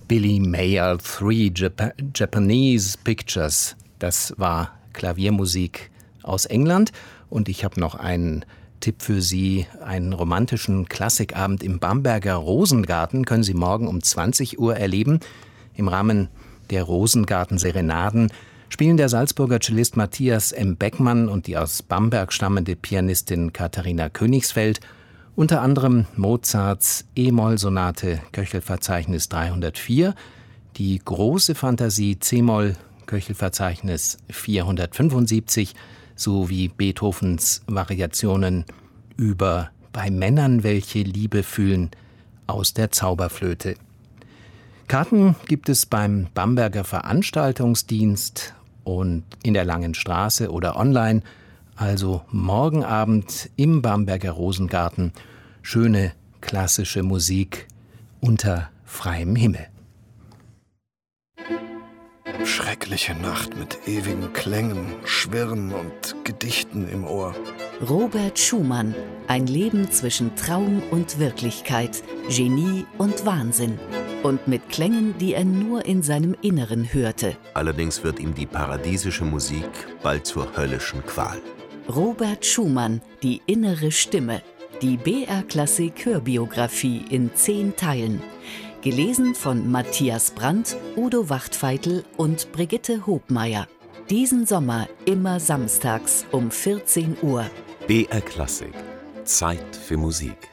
Billy Mayall, Three Japanese Pictures. Das war Klaviermusik aus England. Und ich habe noch einen Tipp für Sie. Einen romantischen Klassikabend im Bamberger Rosengarten können Sie morgen um 20 Uhr erleben. Im Rahmen der Rosengarten-Serenaden spielen der Salzburger Cellist Matthias M. Beckmann und die aus Bamberg stammende Pianistin Katharina Königsfeld unter anderem Mozarts E-Moll-Sonate Köchelverzeichnis 304, die große Fantasie C-Moll Köchelverzeichnis 475 sowie Beethovens Variationen über Bei Männern, welche Liebe fühlen aus der Zauberflöte. Karten gibt es beim Bamberger Veranstaltungsdienst und in der Langen Straße oder online. Also morgen Abend im Bamberger Rosengarten schöne klassische Musik unter freiem Himmel. Schreckliche Nacht mit ewigen Klängen, Schwirren und Gedichten im Ohr. Robert Schumann, ein Leben zwischen Traum und Wirklichkeit, Genie und Wahnsinn. Und mit Klängen, die er nur in seinem Inneren hörte. Allerdings wird ihm die paradiesische Musik bald zur höllischen Qual. Robert Schumann, die innere Stimme. Die BR-Klassik-Hörbiografie in 10 Teilen. Gelesen von Matthias Brandt, Udo Wachtfeitel und Brigitte Hobmeier. Diesen Sommer immer samstags um 14 Uhr. BR Klassik. Zeit für Musik.